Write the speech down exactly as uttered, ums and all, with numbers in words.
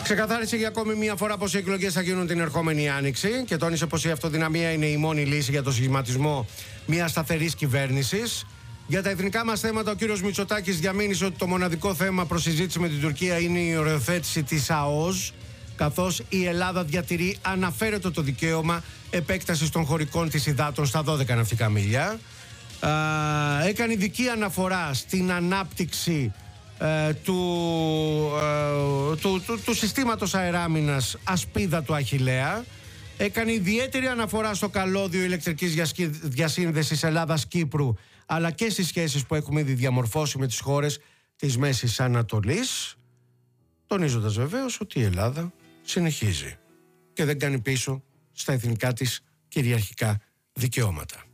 Ξεκαθάρισε για ακόμη μία φορά πως οι εκλογές θα γίνουν την ερχόμενη Άνοιξη και τόνισε πως η αυτοδυναμία είναι η μόνη λύση για το σχηματισμό μιας σταθερής κυβέρνησης. Για τα εθνικά μας θέματα, ο κύριος Μητσοτάκης διαμήνυσε ότι το μοναδικό θέμα προς συζήτηση με την Τουρκία είναι η οριοθέτηση της ΑΟΣ, καθώς η Ελλάδα διατηρεί αναφέρετο το δικαίωμα επέκτασης των χωρικών της υδάτων στα δώδεκα ναυτικά μίλια. Α, έκανε ειδική αναφορά στην ανάπτυξη ε, του, ε, του, του, του συστήματος αεράμινας Ασπίδα του Αχιλλέα. Έκανε ιδιαίτερη αναφορά στο καλώδιο ηλεκτρικής διασύνδεσης Ελλάδας-Κύπρου, αλλά και στις σχέσεις που έχουμε ήδη διαμορφώσει με τις χώρες της Μέσης Ανατολής, τονίζοντας βεβαίως ότι η Ελλάδα συνεχίζει και δεν κάνει πίσω στα εθνικά της κυριαρχικά δικαιώματα.